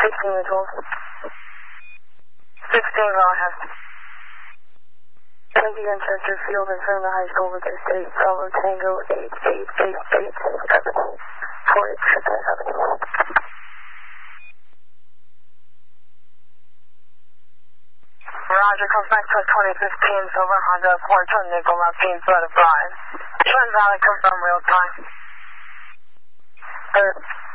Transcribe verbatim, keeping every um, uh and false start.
sixteen mutual. sixteen, go ahead. Thank you, Chester Field in front of the high school with this date. Bravo Tango eight eight eight eight seven four eight seven. Roger, comes back to twenty fifteen, Silver Honda, Port Nickel, Rapine, Threat of Five. Trend Valley, confirm real time. Uh,